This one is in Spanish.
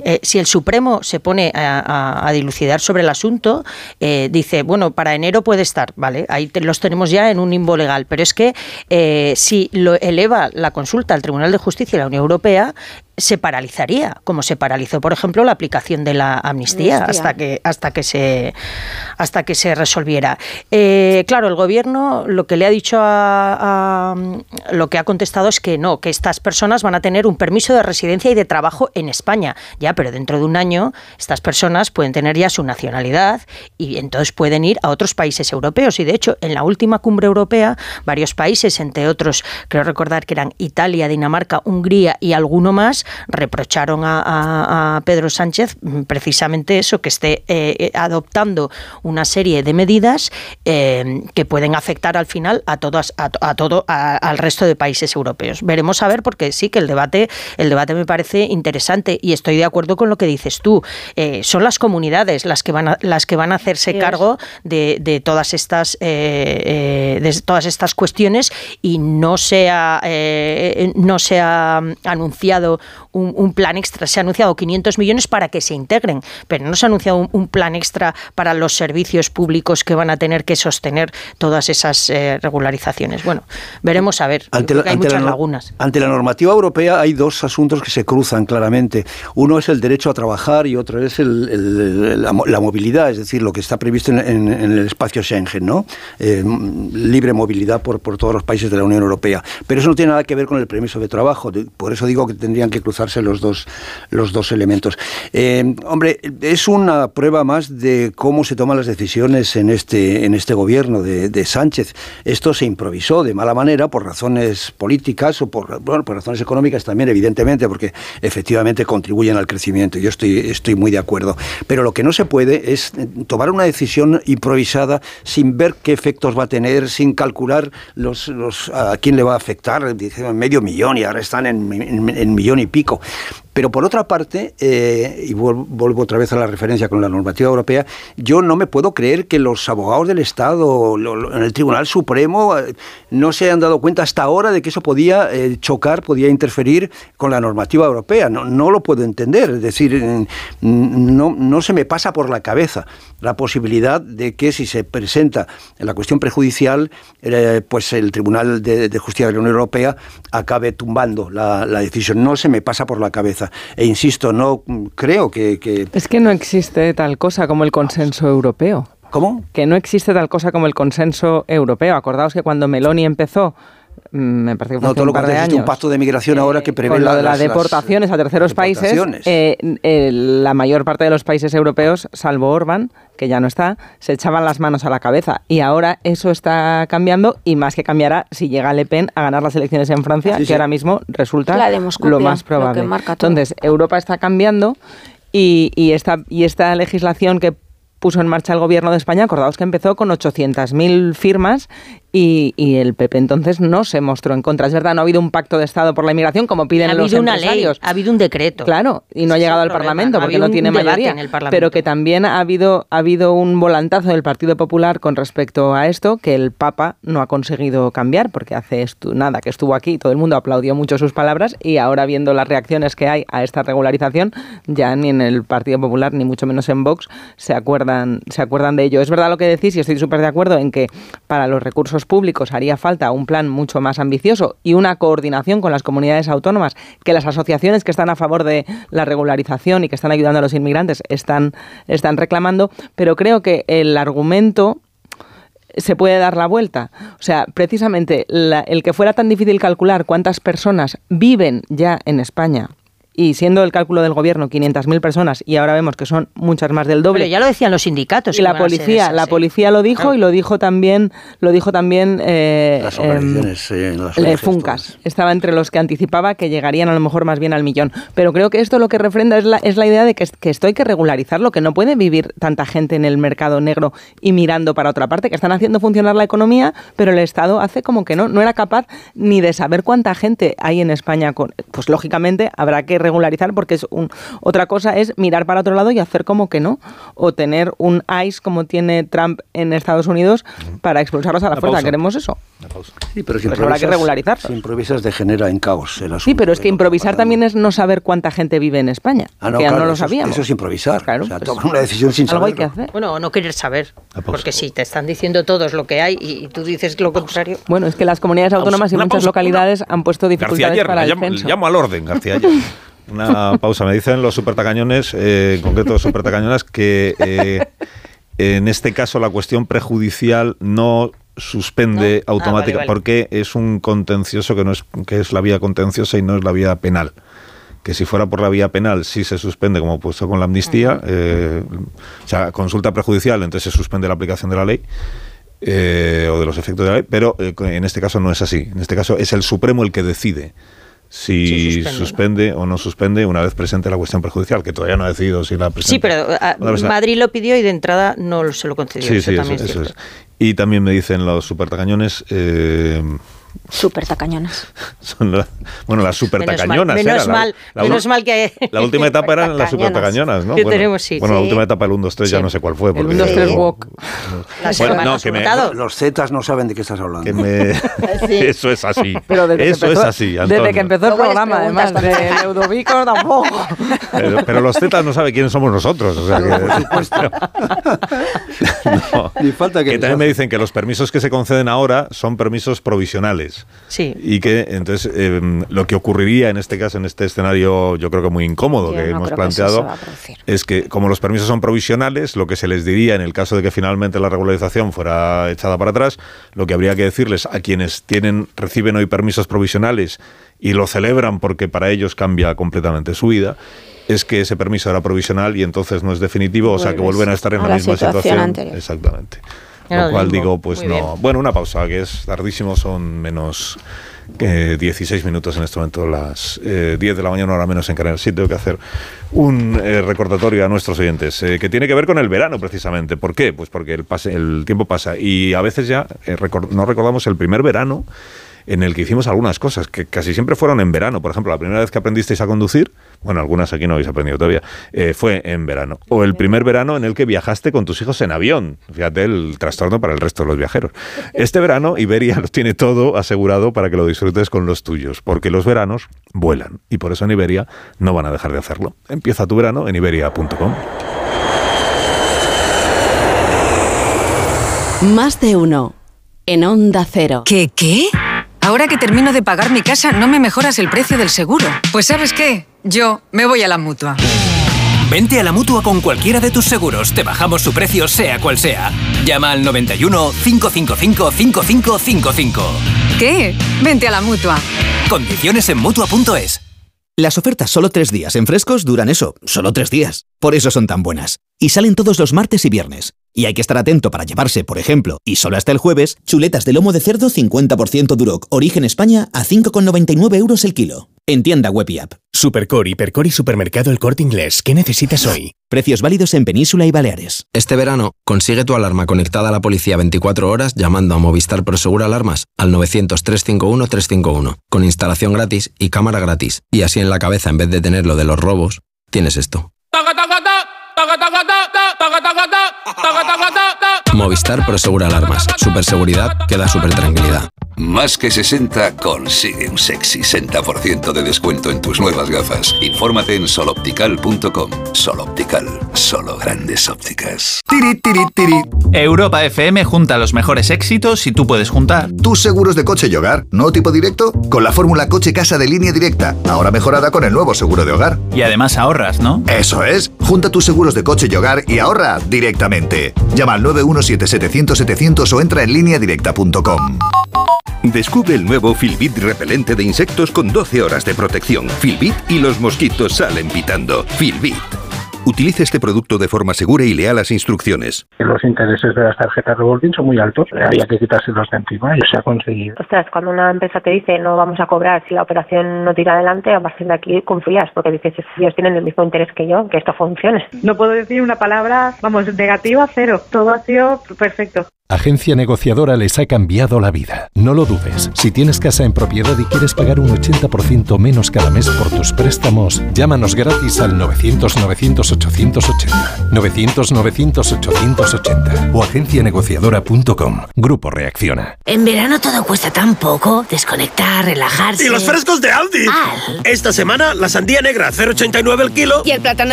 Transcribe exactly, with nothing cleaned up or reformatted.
eh, si el Supremo se pone a, a, a dilucidar sobre el asunto, eh, dice, bueno, para enero puede estar, vale, ahí te, los tenemos ya en un limbo legal, pero es que eh, si lo eleva la consulta al Tribunal de Justicia de la Unión Europea, se paralizaría, como se paralizó, por ejemplo, la aplicación de la amnistía, amnistía. hasta que hasta que se hasta que se resolviera. Eh, claro, el gobierno lo que le ha dicho a, a lo que ha contestado es que no, que estas personas van a tener un permiso de residencia y de trabajo en España, ya, pero dentro de un año estas personas pueden tener ya su nacionalidad y entonces pueden ir a otros países europeos. Y de hecho, en la última cumbre europea, varios países, entre otros, creo recordar que eran Italia, Dinamarca, Hungría y alguno más, reprocharon a, a, a Pedro Sánchez precisamente eso, que esté eh, adoptando una serie de medidas eh, que pueden afectar al final a todas, a, a todo, a, al resto de países europeos. Veremos a ver, porque sí que el debate, el debate me parece interesante y estoy de acuerdo con lo que dices tú. Eh, son las comunidades las que van a, las que van a hacerse Dios. cargo de, de todas estas eh, eh, de todas estas cuestiones y no se ha eh, no se ha anunciado Un, un plan extra, se ha anunciado quinientos millones para que se integren, pero no se ha anunciado un, un plan extra para los servicios públicos que van a tener que sostener todas esas eh, regularizaciones. Bueno, veremos a ver, ante la, hay ante muchas la, lagunas. Ante la normativa europea hay dos asuntos que se cruzan claramente. Uno es el derecho a trabajar y otro es el, el, la, la movilidad, es decir, lo que está previsto en, en, en el espacio Schengen, ¿no? Eh, libre movilidad por, por todos los países de la Unión Europea. Pero eso no tiene nada que ver con el permiso de trabajo. Por eso digo que tendrían que cruzarse los dos, los dos elementos. Eh, hombre, es una prueba más de cómo se toman las decisiones en este, en este gobierno de, de Sánchez. Esto se improvisó de mala manera por razones políticas o por, bueno, por razones económicas también, evidentemente, porque efectivamente contribuyen al crecimiento. Yo estoy, estoy muy de acuerdo. Pero lo que no se puede es tomar una decisión improvisada sin ver qué efectos va a tener, sin calcular los, los, a quién le va a afectar. Dicen medio millón y ahora están en, en, en millón y pico. Pero por otra parte, eh, y vuelvo otra vez a la referencia con la normativa europea, yo no me puedo creer que los abogados del Estado lo, lo, en el Tribunal Supremo eh, no se hayan dado cuenta hasta ahora de que eso podía eh, chocar, podía interferir con la normativa europea. No, no lo puedo entender. Es decir, eh, no, no se me pasa por la cabeza la posibilidad de que si se presenta en la cuestión prejudicial, eh, pues el Tribunal de, de Justicia de la Unión Europea acabe tumbando la, la decisión. No se me pasa por la cabeza. E insisto, no creo que, que... Es que no existe tal cosa como el consenso europeo. ¿Cómo? Que no existe tal cosa como el consenso europeo. Acordaos que cuando Meloni empezó, me parece que fue no, hace un par de años, un pacto de migración eh, ahora que prevé con lo de las, las deportaciones las, a terceros países, eh, eh, la mayor parte de los países europeos, salvo Orbán, que ya no está, se echaban las manos a la cabeza. Y ahora eso está cambiando y más que cambiará si llega Le Pen a ganar las elecciones en Francia, sí, que sí. ahora mismo resulta lo más probable. Lo Entonces, Europa está cambiando y, y, esta, y esta legislación que puso en marcha el gobierno de España, acordaos que empezó con ochocientas mil firmas y, y el P P entonces no se mostró en contra. Es verdad, no ha habido un pacto de Estado por la inmigración como piden los empresarios. Ha habido una ley, ha habido un decreto. Claro, y no ha llegado al Parlamento porque no tiene mayoría. Pero que también ha habido, ha habido un volantazo del Partido Popular con respecto a esto que el Papa no ha conseguido cambiar porque hace estu- nada, que estuvo aquí, todo el mundo aplaudió mucho sus palabras y ahora viendo las reacciones que hay a esta regularización, ya ni en el Partido Popular ni mucho menos en Vox se acuerdan, se acuerdan de ello. Es verdad lo que decís y estoy súper de acuerdo en que para los recursos públicos haría falta un plan mucho más ambicioso y una coordinación con las comunidades autónomas, que las asociaciones que están a favor de la regularización y que están ayudando a los inmigrantes están, están reclamando, pero creo que el argumento se puede dar la vuelta. O sea, precisamente la, el que fuera tan difícil calcular cuántas personas viven ya en España, y siendo el cálculo del gobierno quinientas mil personas y ahora vemos que son muchas más del doble. Pero ya lo decían los sindicatos. Y la policía, esas, la policía lo dijo claro. y lo dijo también, lo dijo también eh, las operaciones, eh, en las eh, Funcas. Todas. Estaba entre los que anticipaba que llegarían a lo mejor más bien al millón. Pero creo que esto lo que refrenda es la, es la idea de que, que esto hay que regularizarlo, que no puede vivir tanta gente en el mercado negro y mirando para otra parte, que están haciendo funcionar la economía, pero el Estado hace como que no, no era capaz ni de saber cuánta gente hay en España. Con, pues lógicamente habrá que regularizar, porque es un, otra cosa es mirar para otro lado y hacer como que no, o tener un ICE como tiene Trump en Estados Unidos para expulsarlos a la fuerza. ¿Queremos eso? Sí, pero si pues habrá que regularizar. Si improvisas degenera en caos el asunto. Sí, pero es que improvisar también es no saber cuánta gente vive en España, ah, no, que claro, ya no lo eso, sabíamos. Eso es improvisar. Claro, o sea, pues, tomar una decisión sin saber. Algo hay que hacer. Bueno, o no querer saber, porque si te están diciendo todos lo que hay y tú dices lo contrario. Bueno, es que las comunidades autónomas y muchas pausa, localidades una... han puesto dificultades García para el llamo, censo. Llamo al orden, García. Una pausa. Me dicen los supertacañones, eh, en concreto los supertacañonas, que eh, en este caso la cuestión prejudicial no suspende ¿No? automáticamente, ah, vale, vale. porque es un contencioso que no es que es la vía contenciosa y no es la vía penal. Que si fuera por la vía penal sí se suspende, como puesto con la amnistía, eh, o sea, consulta prejudicial, entonces se suspende la aplicación de la ley. Eh, o de los efectos de la ley, pero eh, en este caso no es así. En este caso es el Supremo el que decide si sí, suspende, suspende o no suspende una vez presente la cuestión prejudicial, que todavía no ha decidido si la presenta. Sí, pero a, Madrid lo pidió y de entrada no se lo concedió. Sí, eso sí, también eso, es eso es. Y también me dicen los supertacañones... Eh, Super tacañonas. Son la, bueno, las super tacañonas. Menos mal, menos, la, mal, la, menos la, mal que... La última etapa eran las super tacañonas, ¿no? Que Bueno, tenemos, sí, bueno sí. la última etapa, el uno, dos, tres, sí. ya no sé cuál fue. El uno, dos, tres, walk. Bueno, no, que me, los Zetas no saben de qué estás hablando. Que me, sí. Eso es así. Pero desde eso empezó, es así, Antonio. Desde que empezó el programa, además, de Ludovico tampoco. Pero, pero los Zetas no saben quiénes somos nosotros. O sea que, por supuesto. No. Ni falta que, que también me dicen que los permisos que se conceden ahora son permisos provisionales. Sí. Y que entonces eh, lo que ocurriría en este caso, en este escenario, yo creo que muy incómodo yo que no hemos planteado, que es que como los permisos son provisionales, lo que se les diría en el caso de que finalmente la regularización fuera echada para atrás, lo que habría que decirles a quienes tienen reciben hoy permisos provisionales y lo celebran porque para ellos cambia completamente su vida, es que ese permiso era provisional y entonces no es definitivo, o sea que vuelven a estar en la, la misma situación. situación anterior. Exactamente. Lo cual digo, pues no. Bien. Bueno, una pausa, que es tardísimo, son menos eh, dieciséis minutos en este momento, las eh, diez de la mañana, hora menos en Canarias. Sí, tengo que hacer un eh, recordatorio a nuestros oyentes, eh, que tiene que ver con el verano precisamente. ¿Por qué? Pues porque el, pase, el tiempo pasa y a veces ya eh, record, no recordamos el primer verano en el que hicimos algunas cosas, que casi siempre fueron en verano. Por ejemplo, la primera vez que aprendisteis a conducir, bueno, algunas aquí no habéis aprendido todavía, eh, fue en verano. O el primer verano en el que viajaste con tus hijos en avión. Fíjate el trastorno para el resto de los viajeros. Este verano Iberia lo tiene todo asegurado para que lo disfrutes con los tuyos, porque los veranos vuelan. Y por eso en Iberia no van a dejar de hacerlo. Empieza tu verano en iberia punto com. Más de uno en Onda Cero. ¿Qué, qué? Ahora que termino de pagar mi casa, ¿no me mejoras el precio del seguro? Pues ¿sabes qué? Yo me voy a la Mutua. Vente a la Mutua con cualquiera de tus seguros. Te bajamos su precio sea cual sea. Llama al noventa y uno, cinco cinco cinco, cinco cinco cinco cinco. ¿Qué? Vente a la Mutua. Condiciones en Mutua punto es. Las ofertas solo tres días en Frescos duran eso, solo tres días. Por eso son tan buenas. Y salen todos los martes y viernes. Y hay que estar atento para llevarse, por ejemplo, y solo hasta el jueves, chuletas de lomo de cerdo cincuenta por ciento Duroc, origen España, a cinco con noventa y nueve euros el kilo. En tienda web y app. Supercor, Hipercor y Supermercado El Corte Inglés. ¿Qué necesitas hoy? Precios válidos en Península y Baleares. Este verano, consigue tu alarma conectada a la policía veinticuatro horas llamando a Movistar Prosegur Alarmas al novecientos, trescientos cincuenta y uno, trescientos cincuenta y uno, con instalación gratis y cámara gratis. Y así en la cabeza, en vez de tener lo de los robos, tienes esto. Movistar Prosegur Alarmas. Superseguridad que da super tranquilidad. Más que sesenta consigue un sexy sesenta por ciento de descuento en tus nuevas gafas. Infórmate en sol optical punto com. Sol Optical, solo grandes ópticas. Tiri, tiri, tiri. Europa F M junta los mejores éxitos y tú puedes juntar tus seguros de coche y hogar, ¿no tipo directo? Con la fórmula Coche Casa de Línea Directa, ahora mejorada con el nuevo seguro de hogar. Y además ahorras, ¿no? Eso es. Junta tus seguros de coche y hogar y ahorra directamente. Llama al nueve uno siete, setecientos, setecientos o entra en línea directa punto com. Descubre el nuevo Filbit repelente de insectos con doce horas de protección. Filbit y los mosquitos salen pitando. Filbit. Utilice este producto de forma segura y lea las instrucciones. Los intereses de las tarjetas revolving son muy altos. Había que quitárselos de encima y se ha conseguido. Ostras, cuando una empresa te dice no vamos a cobrar si la operación no tira adelante, a partir de aquí confías porque dices ellos tienen el mismo interés que yo, que esto funcione. No puedo decir una palabra, vamos, negativa, cero. Todo ha sido perfecto. Agencia Negociadora les ha cambiado la vida. No lo dudes. Si tienes casa en propiedad y quieres pagar un ochenta por ciento menos cada mes por tus préstamos, llámanos gratis al novecientos, novecientos, ochocientos ochenta. novecientos, novecientos, ochocientos ochenta o agencia negociadora punto com. Grupo Reacciona. En verano todo cuesta tan poco. Desconectar, relajarse. ¡Y los frescos de Aldi! Al. Esta semana la sandía negra a cero coma ochenta y nueve el kilo. Y el plátano